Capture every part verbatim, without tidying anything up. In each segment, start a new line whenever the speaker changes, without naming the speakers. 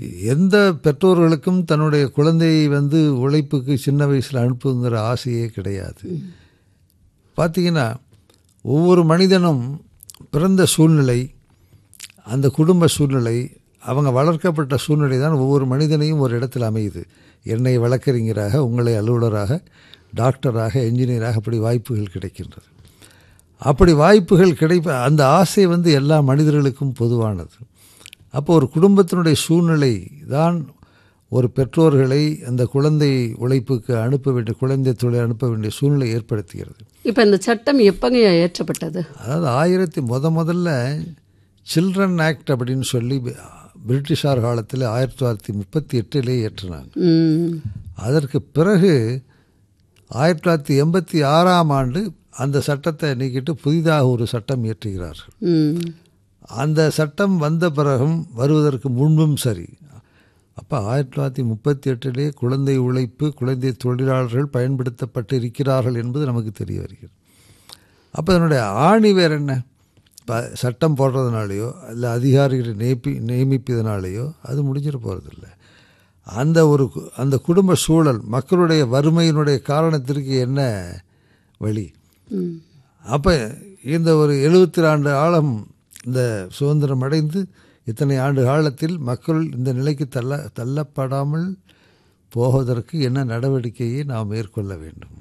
எந்த பெற்றோர்களுக்கும் தன்னுடைய குழந்தையை வந்து உழைப்புக்கு சின்ன வயசில் அனுப்புங்கிற ஆசையே கிடையாது. பார்த்திங்கன்னா ஒவ்வொரு மனிதனும் பிறந்த சூழ்நிலை, அந்த குடும்ப சூழ்நிலை, அவங்க வளர்க்கப்பட்ட சூழ்நிலை தான் ஒவ்வொரு மனிதனையும் ஒரு இடத்தில் அமையுது. என்னை வழக்கறிஞராக, உங்களை அலுவலராக, டாக்டராக, என்ஜினியராக அப்படி வாய்ப்புகள் கிடைக்கின்றது. அப்படி வாய்ப்புகள் கிடைப்ப அந்த ஆசை வந்து எல்லா மனிதர்களுக்கும் பொதுவானது. அப்போ ஒரு குடும்பத்தினுடைய சூழ்நிலை தான் ஒரு பெற்றோர்களை அந்த குழந்தை உழைப்புக்கு அனுப்ப வேண்டிய, குழந்தை தொழில் அனுப்ப வேண்டிய சூழ்நிலை ஏற்படுத்துகிறது.
இப்போ இந்த சட்டம் எப்பங்க ஏற்றப்பட்டது?
அதாவது ஆயிரத்தி முத முதல்ல சில்ட்ரன் ஆக்ட் அப்படின்னு சொல்லி பிரிட்டிஷார் காலத்தில் ஆயிரத்தி தொள்ளாயிரத்தி முப்பத்தி எட்டிலே ஏற்றினாங்க. அதற்கு பிறகு ஆயிரத்தி தொள்ளாயிரத்தி எண்பத்தி ஆறாம் ஆண்டு அந்த சட்டத்தை நீக்கிட்டு புதிதாக ஒரு சட்டம் இயற்றுகிறார்கள். அந்த சட்டம் வந்த பிறகும் வருவதற்கு முன்பும் சரி, அப்போ ஆயிரத்தி தொள்ளாயிரத்தி முப்பத்தி எட்டிலே குழந்தை உழைப்பு, குழந்தை தொழிலாளர்கள் பயன்படுத்தப்பட்டு இருக்கிறார்கள் என்பது நமக்கு தெரிய வருகிறது. அப்போ அதனுடைய ஆணி வேறு என்ன? இப்போ சட்டம் போடுறதுனாலையோ இல்லை அதிகாரிகளை நியமி நியமிப்பதனாலேயோ அது முடிஞ்சிட போகிறதில்ல. அந்த ஒரு அந்த குடும்ப சூழல், மக்களுடைய வறுமையினுடைய காரணத்திற்கு என்ன வழி? அப்போ இந்த ஒரு எழுபத்தி ஆண்டு ஆழம் இந்த சுதந்திரம் அடைந்து இத்தனை ஆண்டு காலத்தில் மக்கள் இந்த நிலைக்கு தள்ள தள்ளப்படாமல் போவதற்கு என்ன நடவடிக்கையை நாம் மேற்கொள்ள வேண்டும்?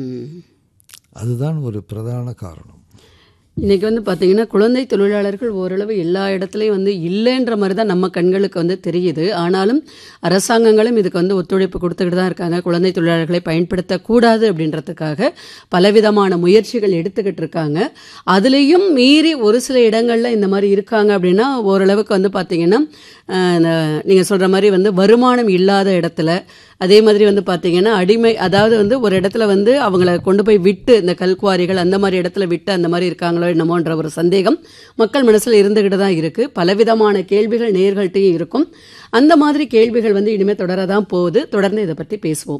அதுதான் ஒரு பிரதான காரணம்.
இன்றைக்கி வந்து பார்த்திங்கன்னா குழந்தை தொழிலாளர்கள் ஓரளவு எல்லா இடத்துலையும் வந்து இல்லைன்ற மாதிரி தான் நம்ம கண்களுக்கு வந்து தெரியுது. ஆனாலும் அரசாங்கங்களும் இதுக்கு வந்து ஒத்துழைப்பு கொடுத்துக்கிட்டு தான் இருக்காங்க. குழந்தை தொழிலாளர்களை பயன்படுத்தக்கூடாது அப்படின்றதுக்காக பலவிதமான முயற்சிகள் எடுத்துக்கிட்டு இருக்காங்க. அதுலேயும் மீறி ஒரு சில இடங்களில் இந்த மாதிரி இருக்காங்க அப்படின்னா ஓரளவுக்கு வந்து பார்த்திங்கன்னா நீங்கள் சொல்கிற மாதிரி வந்து வருமானம் இல்லாத இடத்துல, அதே மாதிரி வந்து பார்த்திங்கன்னா அடிமை, அதாவது வந்து ஒரு இடத்துல வந்து அவங்கள கொண்டு போய் விட்டு இந்த கல்குவாரிகள் அந்த மாதிரி இடத்துல விட்டு அந்த மாதிரி இருக்காங்களோ என்னமோன்ற ஒரு சந்தேகம் மக்கள் மனசில் இருந்துக்கிட்டு தான் இருக்குது. பலவிதமான கேள்விகள் நேயர்கள்ட்டையும் இருக்கும். அந்த மாதிரி கேள்விகள் வந்து இனிமேல் தொடரதான் போகுது. தொடர்ந்து இதை பற்றி பேசுவோம்.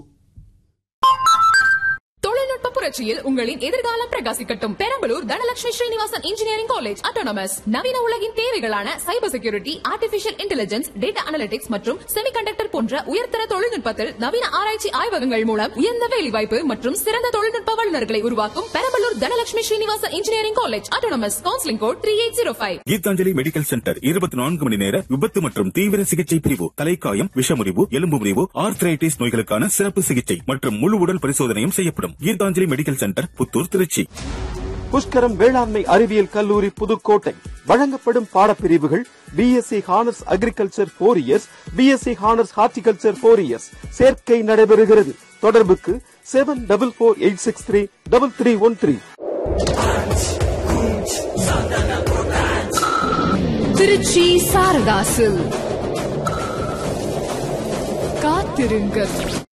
புரட்சியில் உங்களின் எதிர்காலம் பிரகாசிக்கட்டும். Perambalur Dhanalakshmi Srinivasan engineering college autonomous நவீன உலகின் தேவைகளான cyber security, artificial intelligence, data analytics மற்றும் செமிகண்டக்டர் போன்ற உயர்தர தொழில்நுட்பத்தில் நவீன ஆராய்ச்சி ஆய்வகங்கள் மூலம் உயர்ந்த வேலைவாய்ப்பு மற்றும் சிறந்த தொழில்நுட்ப வல்லுநர்களை உருவாக்கும் Perambalur Dhanalakshmi Srinivasan engineering college autonomous. Counselling code three eight zero five.
Gitanjali medical centre இருபத்தி நான்கு மணி நேர விபத்து மற்றும் தீவிர சிகிச்சை பிரிவு, தலைக்காயம், விஷமுறிவு, எலும்பு முறிவு, ஆர்த்ரைட்டிஸ் நோய்களுக்கான சிறப்பு சிகிச்சை மற்றும் முழு உடல் பரிசோதனையும் செய்யப்படும். Gitanjali medical centre, Puthur, Trichy.
புஷ்கரம் வேளாண்மை அறிவியல் கல்லூரி, புதுக்கோட்டை. வழங்கப்படும் பாடப்பிரிவுகள் BSc honours agriculture four years, BSc honours horticulture four years. சேர்க்கை நடைபெறுகிறது. தொடர்புக்கு seven double four eight six three double three one three.
Trichy சாரதாசு காத்திருங்கள்.